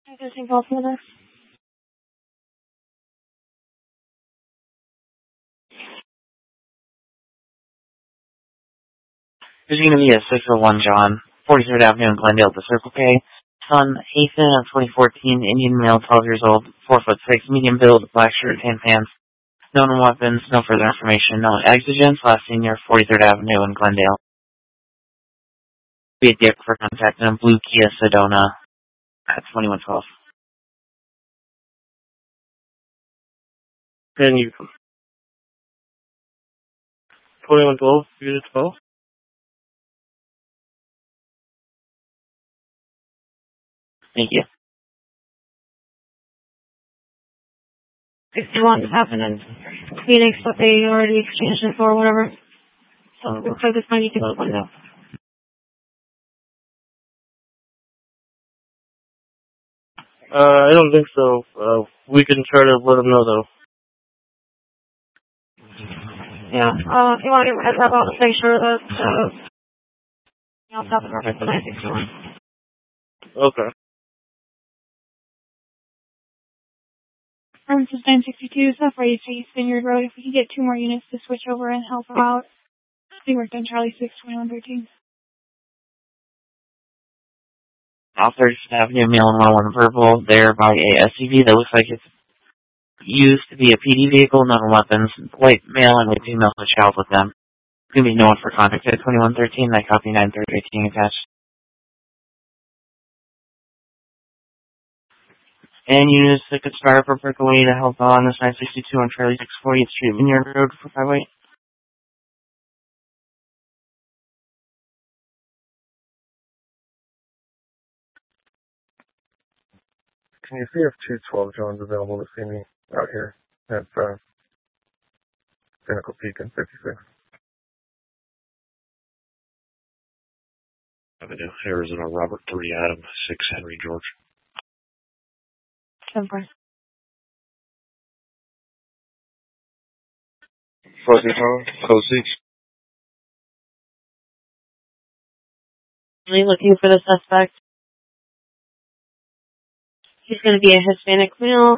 St. Paul Center. There's going to be a 601 John, 43rd Avenue in Glendale at the Circle K. Son, Ethan, 2014, Indian male, 12 years old, 4'6", medium build, black shirt, tan pants. No known weapons, no further information, no exigence, last seen near 43rd Avenue in Glendale. Be a dick for contacting a blue Kia Sedona at 2112. Can you 2112, unit 12? Thank you. 61 happened in Phoenix, but they already exchanged it for whatever. So it looks like this might need to go to window. I don't think so. We can try to let them know though. Yeah. You want to get my heads up on to make sure that I'll stop the reference to 961. Okay. This is 962, so far you say East Vineyard Road. If we could get 2 more units to switch over and help them out. They worked on Charlie 6, 2113. Off 30th Avenue, male and 101 verbal, there by a SUV that looks like it's used to be a PD vehicle, none weapons, white male and white female with a child with them. It's going to be no one for contact at 2113, I copy 93018 attached. And units that could start up or break away to help on this 962 on Charlie 640th Street, Vineyard Road for 58. Can you see if 212 John's available to see me out here at Pinnacle Peak in 56? Avenue, Arizona, Robert 3 Adam 6 Henry George. 10-4. Fuzzy phone, code 6. Really looking for the suspect. He's going to be a Hispanic male.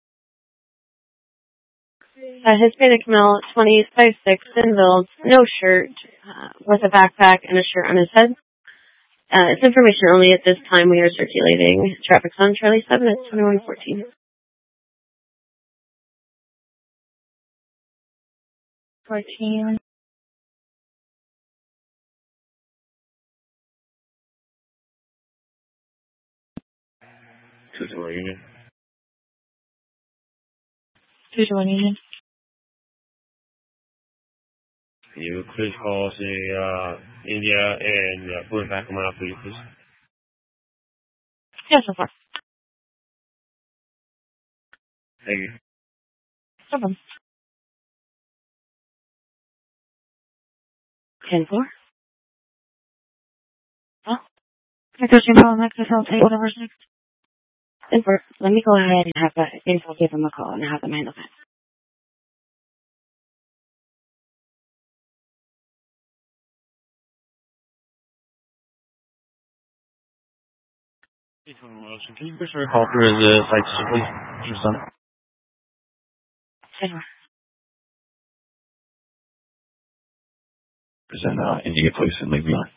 A Hispanic male, 25'6", thin build, no shirt, with a backpack and a shirt on his head. It's information only at this time. We are circulating traffic on Charlie 7 at 2114. 14. To the Union. 2-1 Union. You please call the India and put it back on my please. Yeah, so far. Thank you. No problem. 10-4. Well, I thought you were calling next, I'll take whatever's next. 10-4. Let me go ahead and have that. I'll give them a call and have them handle that. Can you push your call through the site, please? Just on it. 10-4. Present India, please, and leave me on.